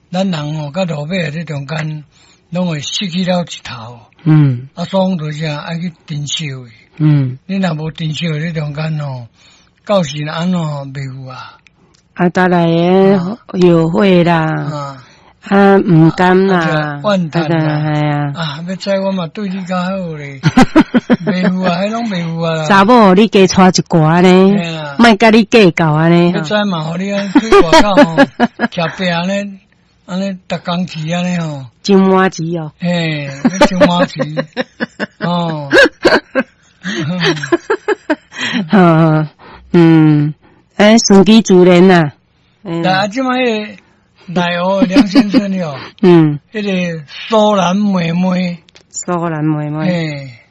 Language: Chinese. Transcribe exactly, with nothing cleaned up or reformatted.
咱人吼甲落尾这中间，拢会失去了一头。 嗯， 啊，所以就是爱去珍惜伊。 嗯， 你若无珍惜这中间吼，到时安怎袂有啊？ 啊，带来诶有会啦。 啊。 啊，唔甘啦， 怨叹啦， 系啊， 啊，要知我嘛对你较好咧，袂有啊，迄拢袂有啊。 查某你加带一寡呢，莫甲你计较安尼。 要知嘛，互你安去外口吼，徛白安尼，安尼逐工去安尼吼， 金马钱哦， 嘿，金马钱，哦， 好，嗯，诶，顺其自然呐。 那即摆迄。奈何梁先生哟， 嗯， 迄个苏兰妹妹， 苏兰妹妹， 嘿。